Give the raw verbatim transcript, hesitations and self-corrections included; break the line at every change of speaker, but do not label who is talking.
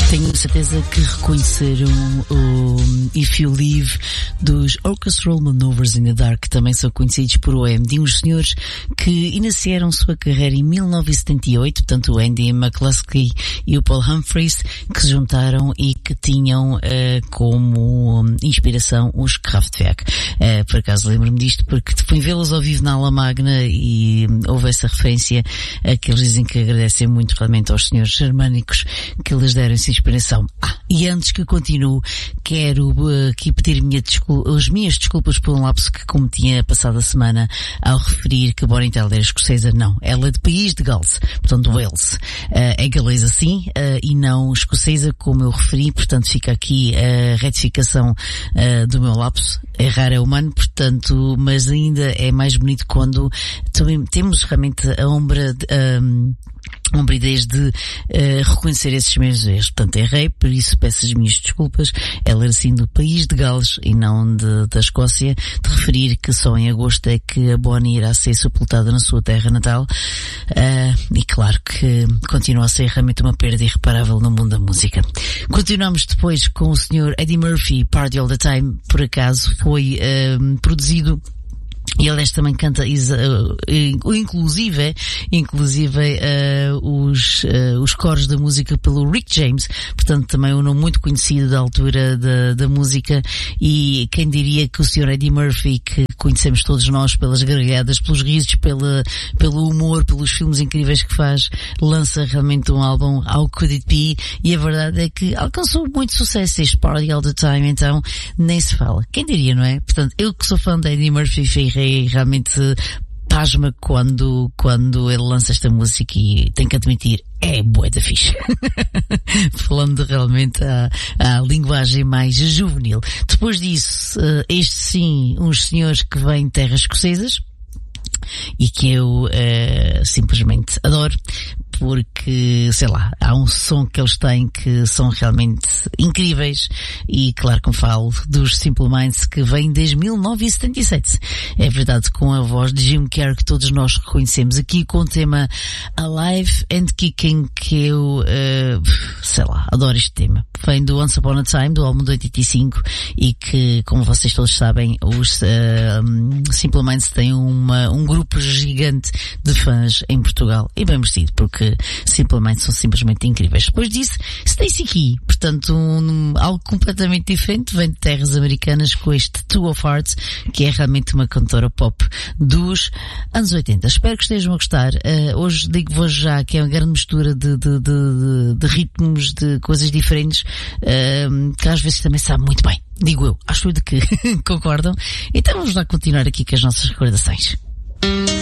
Tenho certeza que reconheceram o If You Leave dos Orchestral Maneuvers in the Dark, também são conhecidos por O M D, uns senhores que iniciaram sua carreira em mil novecentos e setenta e oito, portanto o Andy McCluskey e o Paul Humphreys, que se juntaram e que tinham uh, como inspiração os Kraftwerk. Uh, por acaso lembro-me disto porque fui vê-los ao vivo na Aula Magna e houve essa referência a que eles dizem que agradecem muito realmente aos senhores germânicos que lhes deram essa inspiração. Ah, e antes que continue, quero uh, aqui pedir minha desculpa, as minhas desculpas por um lapso que cometi a passada semana ao referir que Bonnie Tyler era escocesa. Não, ela é de país de Gales, portanto Wales. Uh, é galesa sim, uh, e não escocesa, como eu referi, portanto fica aqui a retificação uh, do meu lapso. Errar é humano, portanto, mas ainda é mais bonito quando temos realmente a ombra de, um, hombridez de uh, reconhecer esses mesmos erros. Portanto, errei, por isso peço as minhas desculpas. Ela era assim do país de Gales e não de, da Escócia, de referir que só em agosto é que a Bonnie irá ser sepultada na sua terra natal. Uh, e claro que continua a ser realmente uma perda irreparável no mundo da música. Continuamos depois com o senhor Eddie Murphy, Party All The Time. Por acaso foi uh, produzido e aliás também canta, uh, inclusive, inclusive uh, os, uh, os coros da música pelo Rick James, portanto também um nome muito conhecido da altura da, da música, e quem diria que o senhor Eddie Murphy, que conhecemos todos nós pelas gargalhadas, pelos risos, pela, pelo humor, pelos filmes incríveis que faz, lança realmente um álbum, How Could It Be, e a verdade é que alcançou muito sucesso este Party All The Time, então nem se fala. Quem diria, não é? Portanto, eu que sou fã de Eddie Murphy, e realmente pasma quando, quando ele lança esta música, e tenho que admitir, é bué da fixe. Falando realmente à, à linguagem mais juvenil. Depois disso, este sim, uns senhores que vêm de terras escocesas e que eu uh, simplesmente adoro, porque, sei lá, há um som que eles têm que são realmente incríveis, e claro que me falo dos Simple Minds, que vêm desde mil novecentos e setenta e sete. É verdade, com a voz de Jim Carrey que todos nós reconhecemos, aqui com o tema Alive and Kicking, que eu, uh, sei lá, adoro este tema. Vem do Once Upon a Time, do álbum de oitenta e cinco, e que, como vocês todos sabem, os uh, Simple Minds têm uma, um grupo gigante de fãs em Portugal, e bem merecido, porque simplesmente são simplesmente incríveis. Depois disso, Stacey Key, portanto um, algo completamente diferente, vem de terras americanas com este Two of Hearts, que é realmente uma cantora pop dos anos oitenta. Espero que estejam a gostar. Uh, hoje digo-vos já que é uma grande mistura de, de, de, de, de ritmos, de coisas diferentes, uh, que às vezes também sabe muito bem. Digo eu, acho de que concordam. Então vamos lá continuar aqui com as nossas recordações.